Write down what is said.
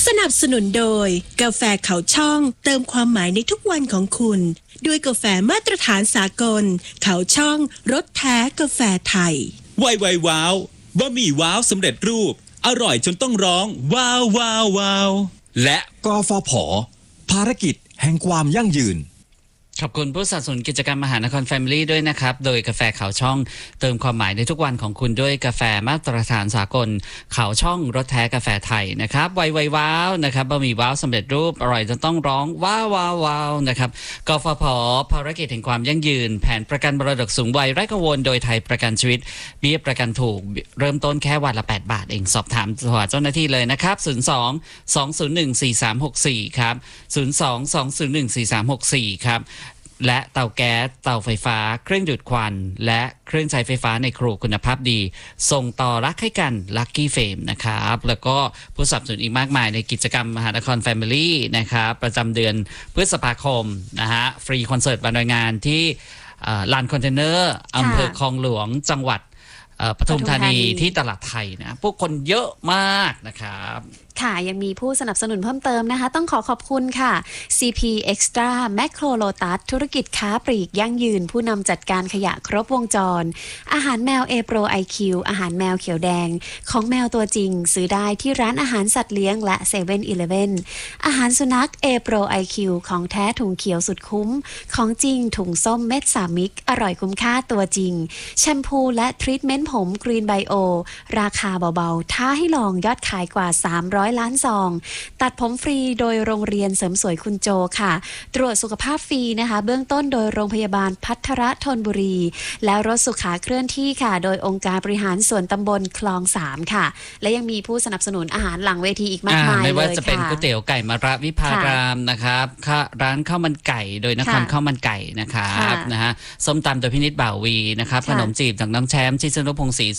สนับสนุนโดยกาแฟเขาช่องเติมความหมายในทุกวันของคุณด้วยกาแฟมาตรฐานสากลเขาช่องรสแท้กาแฟไทยไวว้าวบะหมี่ว้าวสำเร็จรูปอร่อยจนต้องร้องว้าวว้าวว้าวและกฟผ.ภารกิจแห่งความยั่งยืนขอบคุณผู้สนับสนุนกิจกรรมมหานครแฟมิลี่ด้วยนะครับโดยกาแฟเขาช่องเติมความหมายในทุกวันของคุณด้วยกาแฟมาตรฐานสากลเขาช่องรสแท้กาแฟไทยนะครับไวว้าวนะครับบะหมี่ว้าวสำเร็จรูปอร่อยจนต้องร้องว้าวว้าวว้าวนะครับกฟผ.ภารกิจแห่งความยั่งยืนแผนประกันมรดกสูงวัยไร้กังวลโดยไทยประกันชีวิตเบี้ยประกันถูกเริ่มต้นแค่วันละ8 บาทเองสอบถามเจ้าหน้าที่เลยนะครับ02-201-4364ครับ02-201-4364ครับและเตาแก๊สเตาไฟฟ้าเครื่องดูดควันและเครื่องใช้ไฟฟ้าในครัวคุณภาพดีส่งต่อรักให้กัน Lucky Fame นะครับแล้วก็ผู้สนับสนุนอีกมากมายในกิจกรรมมหานคร Family นะครับประจำเดือนพฤษภาคมนะฮะฟรีคอนเสิร์ตบรรยายงานที่ลานคอนเทนเนอร์อำเภอคลองหลวงจังหวัดปทุมธานีที่ตลาดไทยนะพวกคนเยอะมากนะครับค่ะยังมีผู้สนับสนุนเพิ่มเติมนะคะต้องขอบคุณค่ะ CP Extra Macro Lotus ธุรกิจค้าปลีกยั่งยืนผู้นำจัดการขยะครบวงจรอาหารแมว A Pro IQ อาหารแมวเขียวแดงของแมวตัวจริงซื้อได้ที่ร้านอาหารสัตว์เลี้ยงและ7-Eleven อาหารสุนัข A Pro IQ ของแท้ถุงเขียวสุดคุ้มของจริงถุงส้มเม็ด3 มิกอร่อยคุ้มค่าตัวจริงแชมพูและทรีทเมนต์ผม Green Bio ราคาเบาๆท้าให้ลองยอดขายกว่า300 ล้านซองตัดผมฟรีโดยโรงเรียนเสริมสวยคุณโจค่ะตรวจสุขภาพฟรีนะคะเบื้องต้นโดยโรงพยาบาลภัทรธนบุรีแล้วรถสุขาเคลื่อนที่ค่ะโดยองค์การบริหารส่วนตำบลคลอง3ค่ะและยังมีผู้สนับสนุนอาหารหลังเวทีอีกมากมายเลยค่ะไม่ว่าจะเป็นก๋วยเตี๋ยวไก่มะระวิภารามนะครับร้านข้าวมันไก่โดยนครข้าวมันไก่นะครับนะฮะส้มตำโดยพินิจบ่าววีนะครับขนมจีบจากน้องแชมป์ชิสนุพงศ์ศรี